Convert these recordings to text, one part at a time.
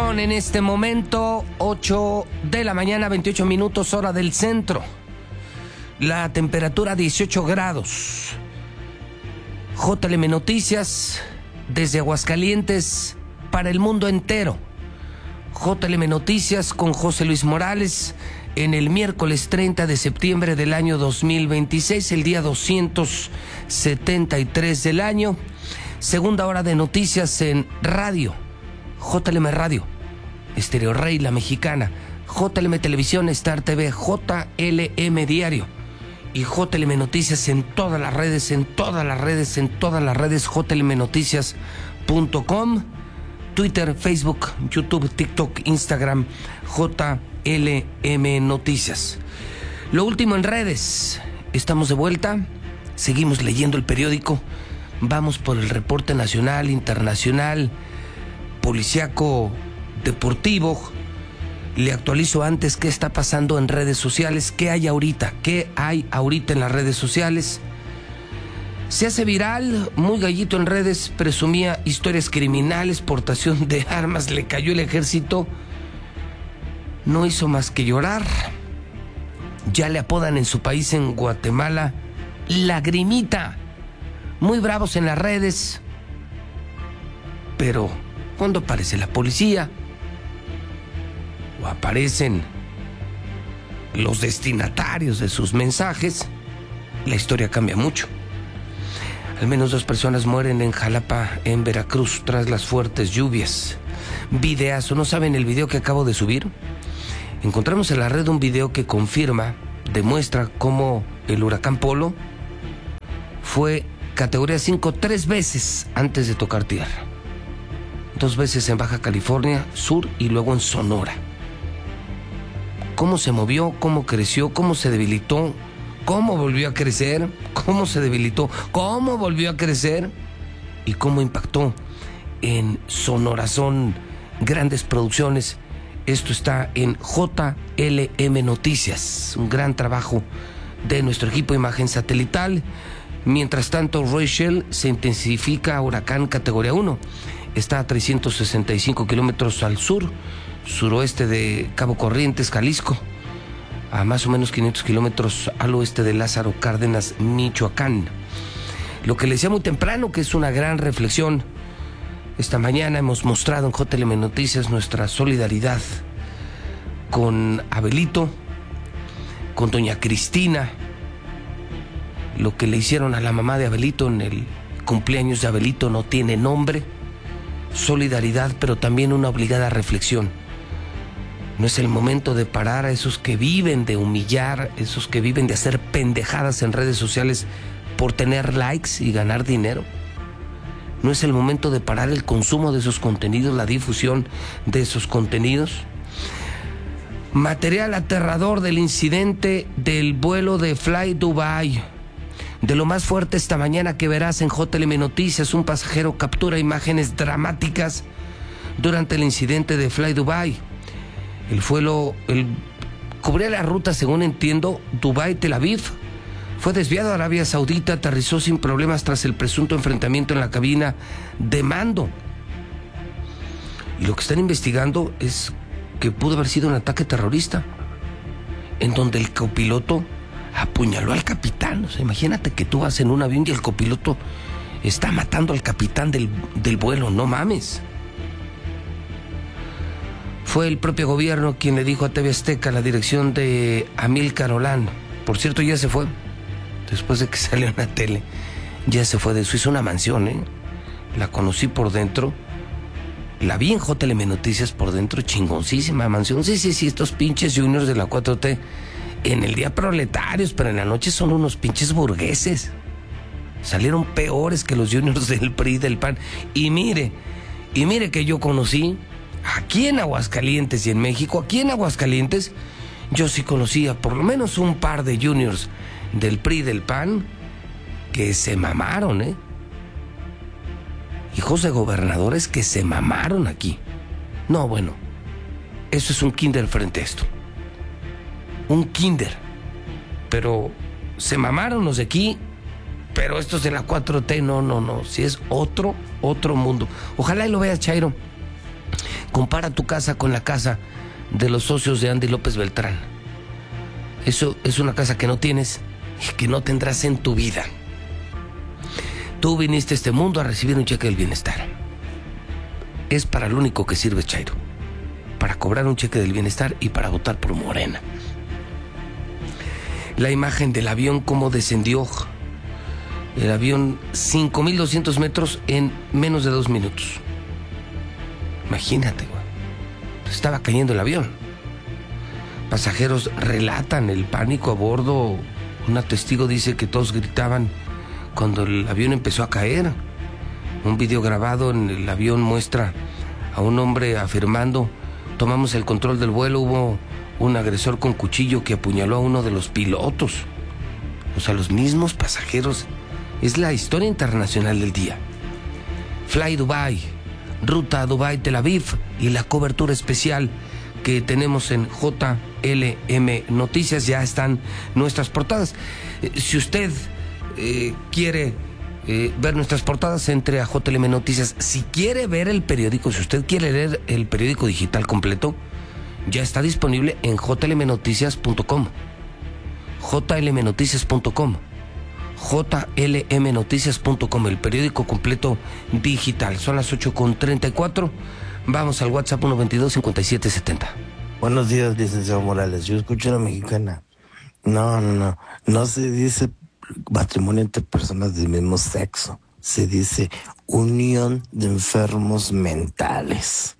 Son en este momento 8 de la mañana, 28 minutos, hora del centro. La temperatura 18 grados. JLM Noticias desde Aguascalientes para el mundo entero. JLM Noticias con José Luis Morales en el miércoles 30 de septiembre del año 2026, el día 273 del año. Segunda hora de noticias en radio. JLM Radio, Estéreo Rey, La Mexicana, JLM Televisión, Star TV, JLM Diario y JLM Noticias en todas las redes, jlmnoticias.com, Twitter, Facebook, YouTube, TikTok, Instagram, JLM Noticias. Lo último en redes, estamos de vuelta, seguimos leyendo el periódico, vamos por el reporte nacional, internacional, policíaco, deportivo. Le actualizo antes qué está pasando en redes sociales, qué hay ahorita en las redes sociales. Se hace viral, muy gallito en redes, presumía historias criminales, portación de armas, le cayó el ejército, no hizo más que llorar. Ya le apodan en su país, en Guatemala, Lagrimita. Muy bravos en las redes, pero cuando aparece la policía o aparecen los destinatarios de sus mensajes, la historia cambia mucho. Al menos 2 personas mueren en Jalapa, en Veracruz, tras las fuertes lluvias. Videazo, ¿no saben el video que acabo de subir? Encontramos en la red un video que demuestra cómo el huracán Polo fue categoría 5 3 veces antes de tocar tierra. 2 veces en Baja California Sur y luego en Sonora. Cómo se movió, cómo creció, cómo se debilitó, cómo volvió a crecer, cómo se debilitó, cómo volvió a crecer y cómo impactó en Sonora. Son grandes producciones. Esto está en JLM Noticias, un gran trabajo de nuestro equipo de imagen satelital. Mientras tanto, Rachel se intensifica a huracán categoría 1. Está a 365 kilómetros al suroeste de Cabo Corrientes, Jalisco, a más o menos 500 kilómetros al oeste de Lázaro Cárdenas, Michoacán. Lo que le decía muy temprano, que es una gran reflexión. Esta mañana hemos mostrado en JLM Noticias nuestra solidaridad con Abelito, con doña Cristina, lo que le hicieron a la mamá de Abelito en el cumpleaños de Abelito no tiene nombre. Solidaridad, pero también una obligada reflexión. No es el momento de parar a esos que viven de humillar, esos que viven de hacer pendejadas en redes sociales por tener likes y ganar dinero. No es el momento de parar el consumo de esos contenidos, la difusión de esos contenidos. Material aterrador del incidente del vuelo de Fly Dubai. De lo más fuerte esta mañana que verás en JLM Noticias, un pasajero captura imágenes dramáticas durante el incidente de Fly Dubai. Cubría la ruta, según entiendo, Dubai-Tel Aviv. Fue desviado a Arabia Saudita, aterrizó sin problemas tras el presunto enfrentamiento en la cabina de mando. Y lo que están investigando es que pudo haber sido un ataque terrorista, en donde el copiloto apuñaló al capitán. O sea, imagínate que tú vas en un avión y el copiloto está matando al capitán del vuelo. No mames. Fue el propio gobierno quien le dijo a TV Azteca, la dirección de Amílcar Olán. Por cierto, ya se fue. Después de que salió en la tele, ya se fue de eso. Hizo una mansión, La conocí por dentro. La vi en JLM Noticias por dentro. Chingoncísima mansión. Sí, estos pinches juniors de la 4T. En el día proletarios, pero en la noche son unos pinches burgueses. Salieron peores que los juniors del PRI, del PAN. Y mire que yo conocí aquí en Aguascalientes y en México, aquí en Aguascalientes, yo sí conocía por lo menos un par de juniors del PRI, del PAN, que se mamaron, Hijos de gobernadores que se mamaron aquí. No, bueno, eso es un kinder frente a esto. Un kinder. Pero se mamaron los de aquí, pero estos de la 4T, no. Si es otro mundo. Ojalá y lo veas, Chairo. Compara tu casa con la casa de los socios de Andy López Beltrán. Eso es una casa que no tienes y que no tendrás en tu vida. Tú viniste a este mundo a recibir un cheque del bienestar. Es para lo único que sirve, Chairo. Para cobrar un cheque del bienestar y para votar por Morena. La imagen del avión, cómo descendió. El avión 5,200 metros en menos de 2 minutos. Imagínate, güey. Estaba cayendo el avión. Pasajeros relatan el pánico a bordo. Una testigo dice que todos gritaban cuando el avión empezó a caer. Un video grabado en el avión muestra a un hombre afirmando: tomamos el control del vuelo, hubo un agresor con cuchillo que apuñaló a uno de los pilotos. O sea, los mismos pasajeros. Es la historia internacional del día. Fly Dubai, ruta Dubai-Tel Aviv y la cobertura especial que tenemos en JLM Noticias. Ya están nuestras portadas. Si usted quiere ver nuestras portadas, entre a JLM Noticias. Si quiere ver el periódico, si usted quiere leer el periódico digital completo, ya está disponible en jlmnoticias.com. jlmnoticias.com. jlmnoticias.com, el periódico completo digital. Son las 8:34. Vamos al WhatsApp 122-5770. Buenos días, licenciado Morales. Yo escucho a la mexicana. No se dice matrimonio entre personas del mismo sexo. Se dice unión de enfermos mentales.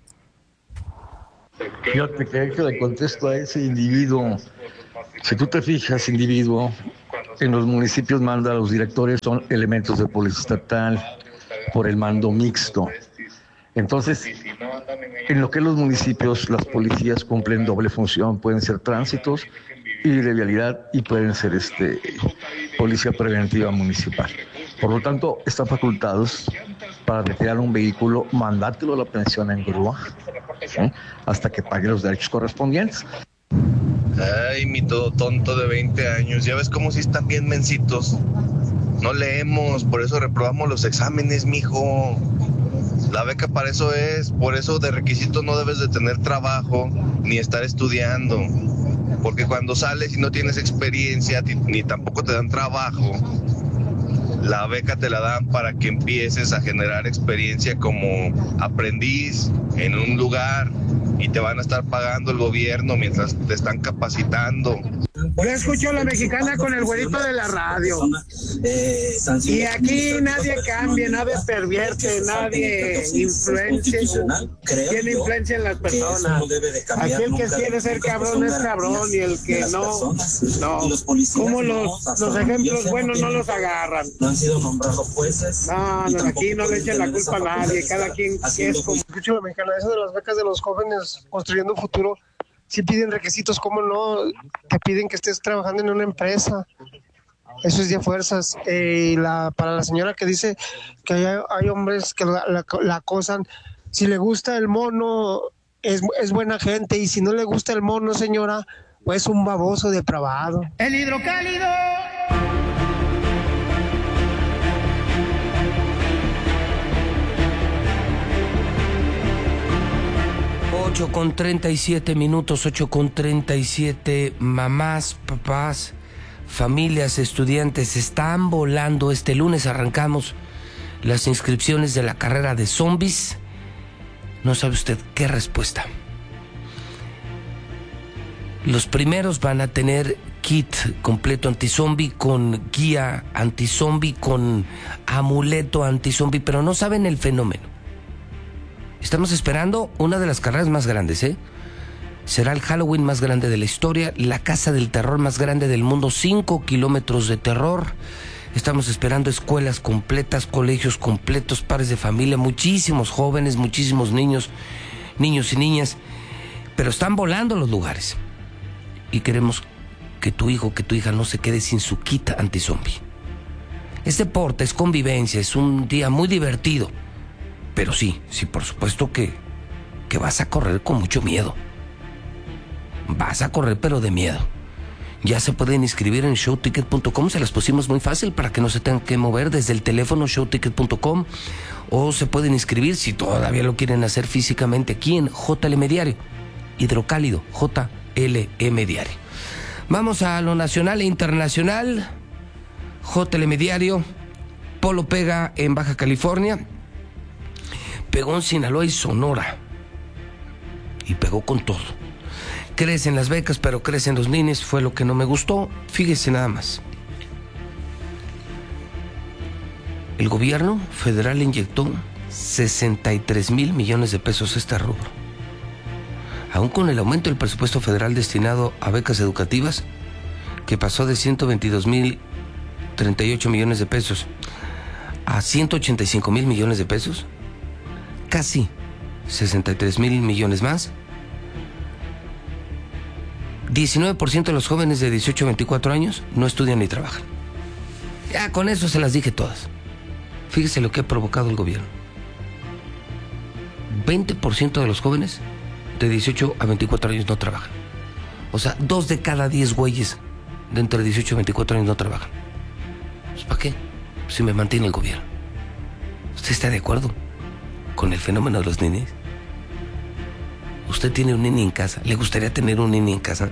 Fíjate que le contesto a ese individuo. Si tú te fijas, individuo, en los municipios manda a los directores, son elementos de policía estatal por el mando mixto. Entonces, en lo que los municipios, las policías cumplen doble función, pueden ser tránsitos y de vialidad y pueden ser policía preventiva municipal. Por lo tanto, están facultados para retirar un vehículo, mandártelo a la pensión en grúa, ¿sí?, hasta que pague los derechos correspondientes. Ay, mi todo tonto de 20 años, ya ves cómo si están bien mencitos. No leemos, por eso reprobamos los exámenes, mijo. La beca para eso es, por eso de requisito no debes de tener trabajo ni estar estudiando. Porque cuando sales y no tienes experiencia, ni tampoco te dan trabajo, la beca te la dan para que empieces a generar experiencia como aprendiz en un lugar y te van a estar pagando el gobierno mientras te están capacitando. Yo escucho a la mexicana con el güerito de la radio. Y aquí nadie cambia, nadie pervierte, nadie influencia. Tiene influencia en las personas. Aquí el que quiere ser cabrón es cabrón y el que no. Como los ejemplos buenos no los agarran. No, aquí no le echen la culpa a nadie. Cada quien es como. Escucho a la mexicana, eso de las becas de los jóvenes construyendo un futuro. Si piden requisitos, ¿cómo no? Te piden que estés trabajando en una empresa. Eso es de fuerzas. Para la señora que dice que hay hombres que la acosan, si le gusta el mono, es buena gente. Y si no le gusta el mono, señora, pues un baboso depravado. El hidrocálido. 8:37 minutos, 8:37. Mamás, papás, familias, estudiantes están volando. Este lunes arrancamos las inscripciones de la carrera de zombies. No sabe usted qué respuesta. Los primeros van a tener kit completo antizombie, con guía antizombie, con amuleto antizombie, pero no saben el fenómeno. Estamos esperando una de las carreras más grandes, Será el Halloween más grande de la historia, la casa del terror más grande del mundo, 5 kilómetros de terror. Estamos esperando escuelas completas, colegios completos, padres de familia, muchísimos jóvenes, muchísimos niños y niñas, pero están volando los lugares. Y queremos que tu hijo, que tu hija no se quede sin su kit antizombie. Es deporte, es convivencia, es un día muy divertido. Pero sí, por supuesto que vas a correr con mucho miedo. Vas a correr, pero de miedo. Ya se pueden inscribir en showticket.com, se las pusimos muy fácil para que no se tengan que mover desde el teléfono showticket.com, o se pueden inscribir, si todavía lo quieren hacer físicamente, aquí en JLM Diario, Hidrocálido, JLM Diario. Vamos a lo nacional e internacional. JLM Diario, Polo pega en Baja California, pegó en Sinaloa y Sonora, y pegó con todo. Crecen las becas, pero crecen los ninis, fue lo que no me gustó. Fíjese nada más. El gobierno federal inyectó 63,000 millones de pesos a este rubro. Aún con el aumento del presupuesto federal destinado a becas educativas, que pasó de 122,038 millones de pesos a 185,000 millones de pesos, casi 63,000 millones más. 19% de los jóvenes de 18 a 24 años no estudian ni trabajan. Ya con eso se las dije todas. Fíjese lo que ha provocado el gobierno. 20% de los jóvenes de 18 a 24 años no trabajan. O sea, 2 de cada 10 güeyes de entre 18 y 24 años no trabajan. Pues ¿para qué? Si me mantiene el gobierno. ¿Usted está de acuerdo con el fenómeno de los ninis? ¿Usted tiene un nini en casa? ¿Le gustaría tener un nini en casa?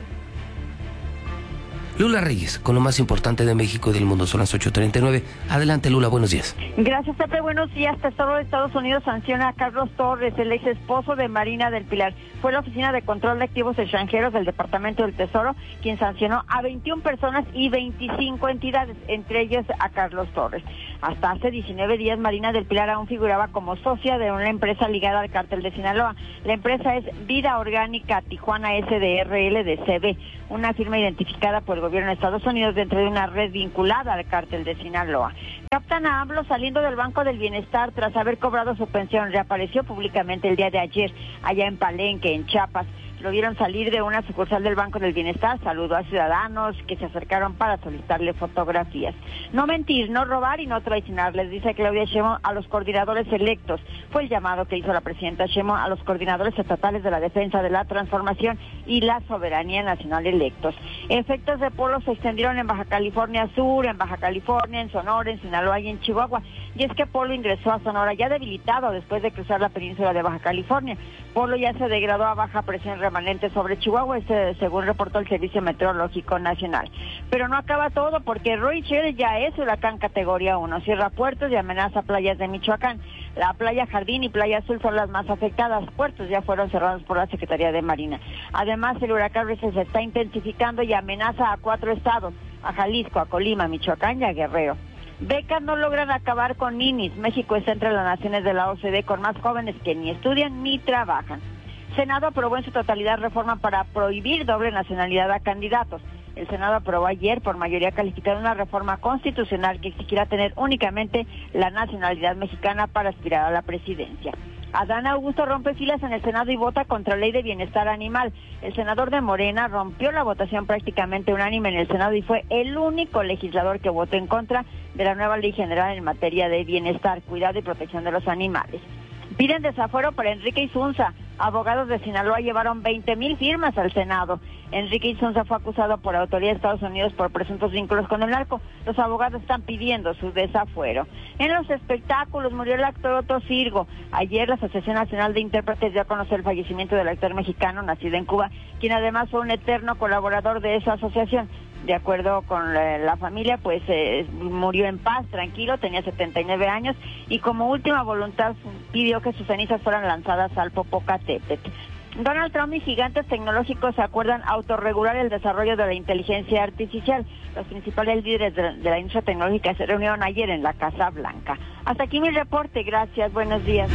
Lula Reyes, con lo más importante de México y del mundo, son las 8:39. Adelante, Lula, buenos días. Gracias, Pepe, buenos días. Tesoro de Estados Unidos sanciona a Carlos Torres, el ex esposo de Marina del Pilar. Fue la Oficina de Control de Activos Extranjeros del Departamento del Tesoro quien sancionó a 21 personas y 25 entidades, entre ellas a Carlos Torres. Hasta hace 19 días, Marina del Pilar aún figuraba como socia de una empresa ligada al cártel de Sinaloa. La empresa es Vida Orgánica Tijuana SDRL de CB, una firma identificada por el gobierno de Estados Unidos dentro de una red vinculada al cártel de Sinaloa. Captan a AMLO saliendo del Banco del Bienestar tras haber cobrado su pensión. Reapareció públicamente el día de ayer allá en Palenque, en Chiapas. Lo vieron salir de una sucursal del Banco del Bienestar, saludó a ciudadanos que se acercaron para solicitarle fotografías. No mentir, no robar y no traicionar, les dice Claudia Sheinbaum a los coordinadores electos. Fue el llamado que hizo la presidenta Sheinbaum a los coordinadores estatales de la defensa de la transformación y la soberanía nacional electos. Efectos de Polo se extendieron en Baja California Sur, en Baja California, en Sonora, en Sinaloa y en Chihuahua. Y es que Polo ingresó a Sonora ya debilitado después de cruzar la península de Baja California. Polo ya se degradó a baja presión remanente sobre Chihuahua, según reportó el Servicio Meteorológico Nacional. Pero no acaba todo, porque Rochelle ya es huracán categoría 1, cierra puertos y amenaza playas de Michoacán. La playa Jardín y Playa Azul son las más afectadas. Puertos ya fueron cerrados por la Secretaría de Marina. Además, el huracán Rochelle se está intensificando y amenaza a 4 estados, a Jalisco, a Colima, Michoacán y a Guerrero. Becas no logran acabar con ninis. México está entre las naciones de la OCDE con más jóvenes que ni estudian ni trabajan. Senado aprobó en su totalidad reforma para prohibir doble nacionalidad a candidatos. El Senado aprobó ayer por mayoría calificada una reforma constitucional que exigiera tener únicamente la nacionalidad mexicana para aspirar a la presidencia. Adán Augusto rompe filas en el Senado y vota contra ley de bienestar animal. El senador de Morena rompió la votación prácticamente unánime en el Senado y fue el único legislador que votó en contra de la nueva ley general en materia de bienestar, cuidado y protección de los animales. Piden desafuero para Enrique Isunza. Abogados de Sinaloa llevaron 20,000 firmas al Senado. Enrique Isunza fue acusado por autoridades de Estados Unidos por presuntos vínculos con el narco. Los abogados están pidiendo su desafuero. En los espectáculos murió el actor Otto Sirgo. Ayer la Asociación Nacional de Intérpretes dio a conocer el fallecimiento del actor mexicano nacido en Cuba, quien además fue un eterno colaborador de esa asociación. De acuerdo con la familia, pues murió en paz, tranquilo, tenía 79 años y como última voluntad pidió que sus cenizas fueran lanzadas al Popocatépetl. Donald Trump y gigantes tecnológicos se acuerdan autorregular el desarrollo de la inteligencia artificial. Los principales líderes de la industria tecnológica se reunieron ayer en la Casa Blanca. Hasta aquí mi reporte, gracias, buenos días.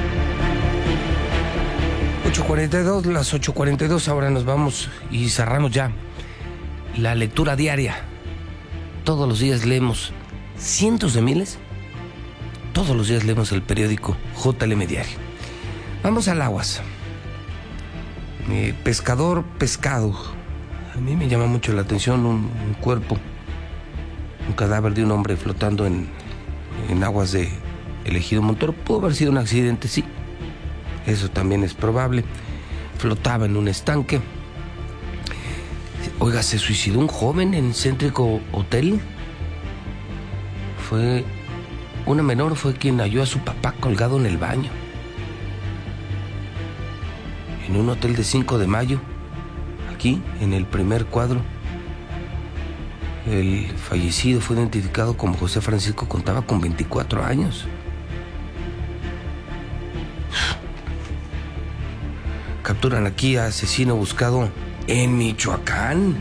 8:42, las 8:42, ahora nos vamos y cerramos ya la lectura diaria. Todos los días leemos cientos de miles. Todos los días leemos el periódico JLM Diario. Vamos al aguas. Pescador pescado. A mí me llama mucho la atención un cuerpo, un cadáver de un hombre flotando en aguas de el Ejido Montoro. Pudo haber sido un accidente, sí. Eso también es probable. Flotaba en un estanque. Oiga, se suicidó un joven en Céntrico Hotel. Una menor fue quien halló a su papá colgado en el baño. En un hotel de 5 de Mayo, aquí, en el primer cuadro, el fallecido fue identificado como José Francisco, contaba con 24 años. Capturan aquí a asesino buscado en Michoacán.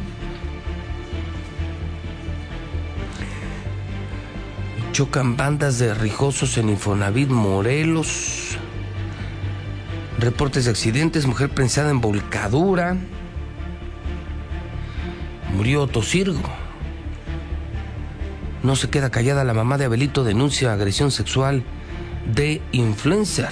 Chocan bandas de rijosos en Infonavit, Morelos. Reportes de accidentes, mujer prensada en volcadura. Murió Otosirgo. No se queda callada la mamá de Abelito, denuncia agresión sexual de influencer.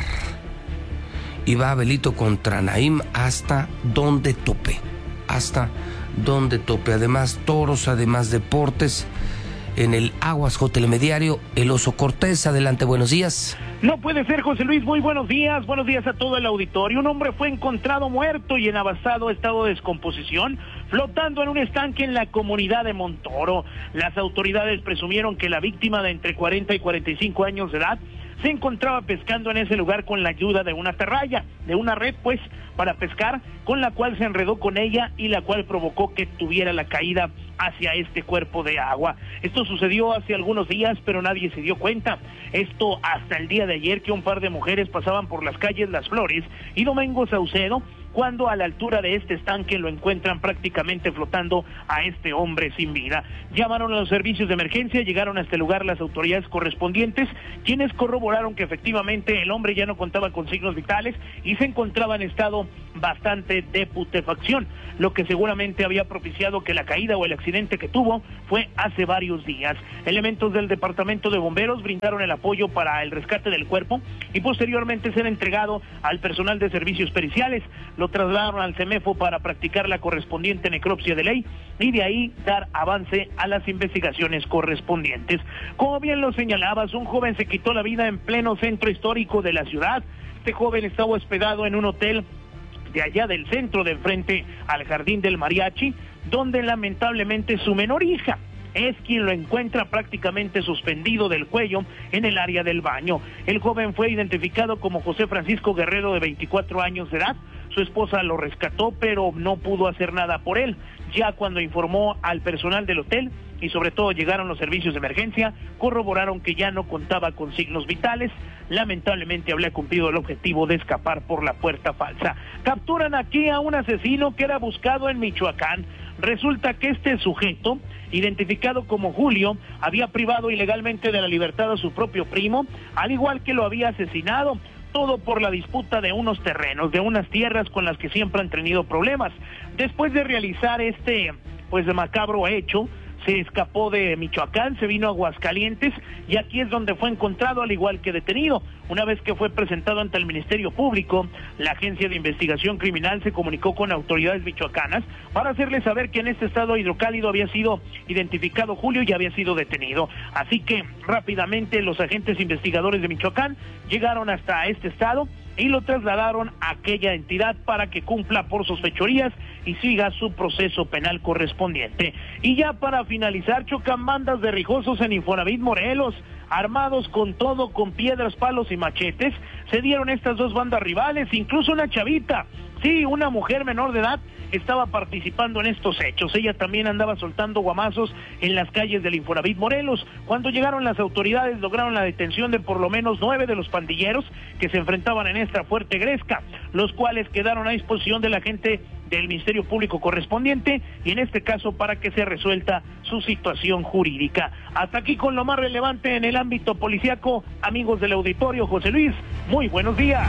Y va Abelito contra Naim hasta donde tope. Hasta donde tope. Además toros, además deportes. En el Aguas Telediario, el Oso Cortés. Adelante, buenos días. No puede ser, José Luis, muy buenos días a todo el auditorio. Un hombre fue encontrado muerto y en avanzado estado de descomposición, flotando en un estanque en la comunidad de Montoro. Las autoridades presumieron que la víctima, de entre 40 y 45 años de edad, se encontraba pescando en ese lugar con la ayuda de una atarraya, de una red pues, para pescar, con la cual se enredó con ella y la cual provocó que tuviera la caída hacia este cuerpo de agua. Esto sucedió hace algunos días, pero nadie se dio cuenta. Esto hasta el día de ayer, que un par de mujeres pasaban por las calles Las Flores y Domingo Saucedo, cuando a la altura de este estanque lo encuentran prácticamente flotando a este hombre sin vida. Llamaron a los servicios de emergencia, llegaron a este lugar las autoridades correspondientes, quienes corroboraron que efectivamente el hombre ya no contaba con signos vitales y se encontraba en estado bastante de putrefacción, lo que seguramente había propiciado que la caída o el accidente que tuvo fue hace varios días. Elementos del departamento de bomberos brindaron el apoyo para el rescate del cuerpo y posteriormente será entregado al personal de servicios periciales. Lo trasladaron al CEMEFO para practicar la correspondiente necropsia de ley y de ahí dar avance a las investigaciones correspondientes. Como bien lo señalabas, un joven se quitó la vida en pleno centro histórico de la ciudad. Este joven estaba hospedado en un hotel de allá del centro, de frente al Jardín del Mariachi, donde lamentablemente su menor hija es quien lo encuentra prácticamente suspendido del cuello en el área del baño. El joven fue identificado como José Francisco Guerrero, de 24 años de edad. Su esposa lo rescató, pero no pudo hacer nada por él. Ya cuando informó al personal del hotel y sobre todo llegaron los servicios de emergencia, corroboraron que ya no contaba con signos vitales. Lamentablemente había cumplido el objetivo de escapar por la puerta falsa. Capturan aquí a un asesino que era buscado en Michoacán. Resulta que este sujeto, identificado como Julio, había privado ilegalmente de la libertad a su propio primo, al igual que lo había asesinado. Todo por la disputa de unos terrenos, de unas tierras con las que siempre han tenido problemas. Después de realizar este, macabro hecho, se escapó de Michoacán, se vino a Aguascalientes y aquí es donde fue encontrado, al igual que detenido. Una vez que fue presentado ante el Ministerio Público, la Agencia de Investigación Criminal se comunicó con autoridades michoacanas para hacerles saber que en este estado hidrocálido había sido identificado Julio y había sido detenido. Así que rápidamente los agentes investigadores de Michoacán llegaron hasta este estado y lo trasladaron a aquella entidad para que cumpla por sus fechorías y siga su proceso penal correspondiente. Y ya para finalizar, chocan bandas de rijosos en Infonavit, Morelos, armados con todo, con piedras, palos y machetes. Se dieron estas dos bandas rivales, incluso una chavita, sí, una mujer menor de edad, estaba participando en estos hechos. Ella también andaba soltando guamazos en las calles del Infonavit Morelos. Cuando llegaron las autoridades, lograron la detención de por lo menos 9 de los pandilleros que se enfrentaban en esta fuerte gresca, los cuales quedaron a disposición de la gente del Ministerio Público correspondiente y en este caso para que se resuelta su situación jurídica. Hasta aquí con lo más relevante en el ámbito policíaco, amigos del auditorio. José Luis, muy buenos días.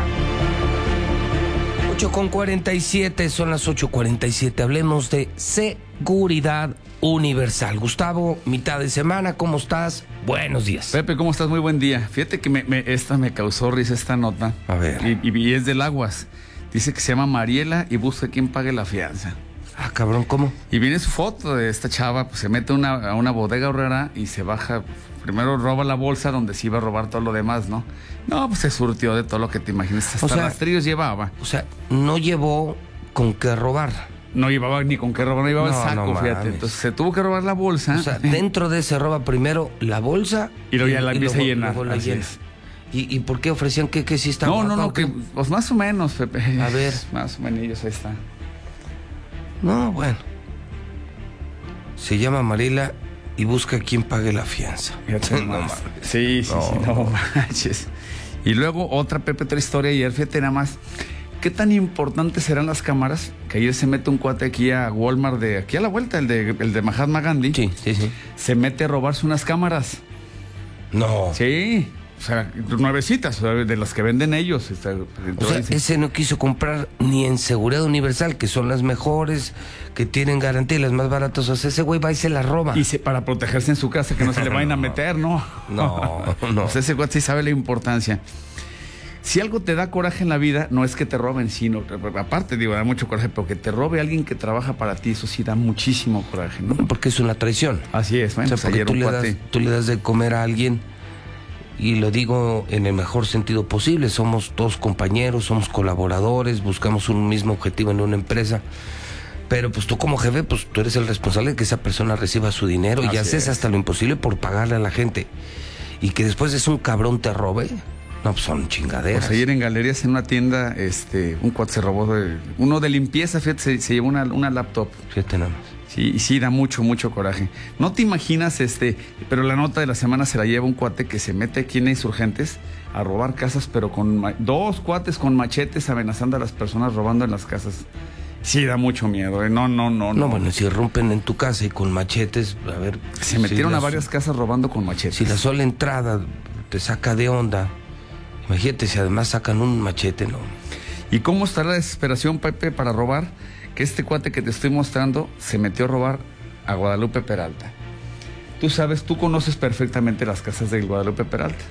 8:47, son las 8:47. Hablemos de seguridad universal. Gustavo, mitad de semana, ¿cómo estás? Buenos días. Pepe, ¿cómo estás? Muy buen día. Fíjate que esta me causó risa, esta nota. A ver. Y es del Aguas. Dice que se llama Mariela y busca quien pague la fianza. Ah, cabrón, ¿cómo? Y viene su foto de esta chava, pues se mete a una bodega horrera y se baja. Primero roba la bolsa donde se iba a robar todo lo demás, ¿no? No, pues se surtió de todo lo que te imaginas. Hasta rastrillos llevaba. O sea, no llevó con qué robar. no llevaba ni con qué robar, no llevaba el saco, no fíjate. mames. Entonces se tuvo que robar la bolsa. O sea, dentro de ese roba primero la bolsa y luego ya la empieza a llenar. Luego la llena. ¿Y por qué ofrecían que sí está No, guapa, no, que pues más o menos, Pepe. A ver. Más o menos, ahí está. No, bueno. Se llama Marila y busca a quien pague la fianza. Fíjate, no, sí, no manches. Y luego otra historia ayer, fíjate nada más. ¿Qué tan importantes serán las cámaras? Que ayer se mete un cuate aquí a Walmart de aquí a la vuelta, el de Mahatma Gandhi. Sí. Se mete a robarse unas cámaras. No. Sí. O sea, nuevecitas, de las que venden ellos. O sea, ese no quiso comprar ni en Seguridad Universal, que son las mejores, que tienen garantía y las más baratas. O sea, ese güey va y se las roba. Y para protegerse en su casa, que no se le vayan a meter, ¿no? No. O sea, ese güey sí sabe la importancia. Si algo te da coraje en la vida, no es que te roben, sino, aparte, da mucho coraje, pero que te robe alguien que trabaja para ti, eso sí da muchísimo coraje, ¿no? Porque es una traición. Así es, bueno, o sea, porque tú le das de comer a alguien, y lo digo en el mejor sentido posible, somos todos compañeros, somos colaboradores, buscamos un mismo objetivo en una empresa, pero pues tú como jefe, pues tú eres el responsable de que esa persona reciba su dinero. Así y haces hasta lo imposible por pagarle a la gente, y que después es un cabrón te robe. No, pues son chingaderas. Pues ayer en Galerías, en una tienda, un cuate se robó uno de limpieza, fíjate, se llevó una laptop. Fíjate nada más. Sí, da mucho coraje. No te imaginas, pero la nota de la semana se la lleva un cuate que se mete aquí en Insurgentes a robar casas, pero con dos cuates con machetes amenazando a las personas robando en las casas. Sí, da mucho miedo, No, bueno, si rompen en tu casa y con machetes, a ver... Se metieron a varias casas robando con machetes. Si la sola entrada te saca de onda, imagínate si además sacan un machete, ¿no? ¿Y cómo está la desesperación, Pepe, para robar? Que este cuate que te estoy mostrando se metió a robar a Guadalupe Peralta. Tú conoces perfectamente las casas de Guadalupe Peralta.